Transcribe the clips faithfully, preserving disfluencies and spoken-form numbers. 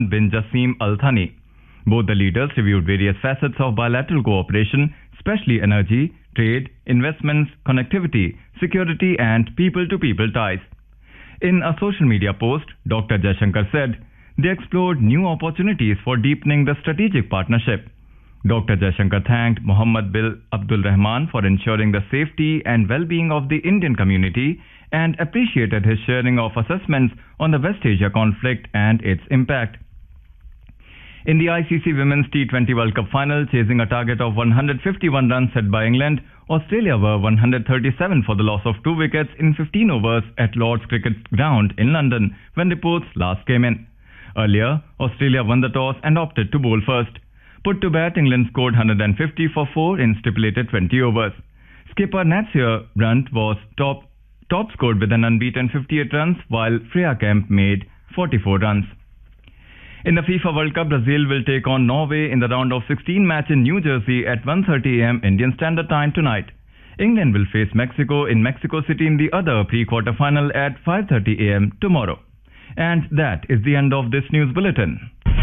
bin Jassim Al Thani. Both the leaders reviewed various facets of bilateral cooperation, especially energy, trade, investments, connectivity, security, and people-to-people ties. In a social media post, Doctor Jaishankar said they explored new opportunities for deepening the strategic partnership. Doctor Jaishankar thanked Mohammed bin Abdul Rahman for ensuring the safety and well-being of the Indian community and appreciated his sharing of assessments on the West Asia conflict and its impact. In the I C C Women's T twenty World Cup final, chasing a target of one hundred fifty-one runs set by England, Australia were one hundred thirty-seven for the loss of two wickets in fifteen overs at Lord's Cricket Ground in London when reports last came in. Earlier, Australia won the toss and opted to bowl first. Put to bat, England scored one hundred fifty for four in stipulated twenty overs. Skipper Natsir Brunt was top top scored with an unbeaten fifty-eight runs, while Freya Kemp made forty-four runs. In the FIFA World Cup, Brazil will take on Norway in the round of sixteen match in New Jersey at one thirty a m Indian Standard Time tonight. England will face Mexico in Mexico City in the other pre-quarter final at five thirty a m tomorrow. And that is the end of this news bulletin.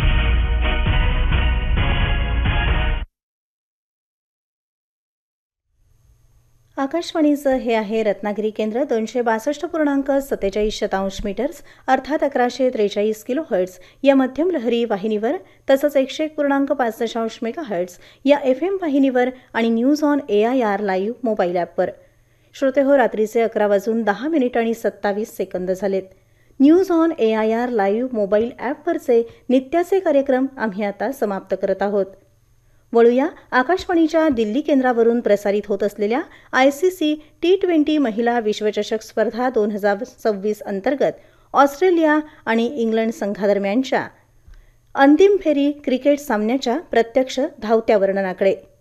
आकाशवाणीचं हे आहे रत्नागिरी केंद्र दोनशे बासष्ट पूर्णांक सत्तेचाळीस शतांश metres अर्थात अकराशे त्रेचाळीस किलो हर्ट्स या मध्यम लहरी वाहिनीवर तसंच एकशे एक पूर्णांक पाच दशांश मेगा हर्ट्स या एफ एम वाहिनीवर आणि news on A I R live mobile ॲपवर. श्रोते हो, रात्रीचे अकरा वाजून दहा मिनिट आणि सत्तावीस सेकंद झालेत. News on A I R live mobile ॲपवरचे नित्याचे कार्यक्रम आम्ही आता समाप्त करत आहोत. वळूया आकाशवाणीच्या दिल्ली केंद्रावरून प्रसारित होत असलेल्या आय सी सी टी ट्वेंटी महिला विश्वचषक स्पर्धा दोन हजार सव्वीस अंतर्गत ऑस्ट्रेलिया आणि इंग्लंड संघादरम्यानच्या अंतिम फेरी क्रिकेट सामन्याच्या प्रत्यक्ष धावत्या वर्णनाकडे.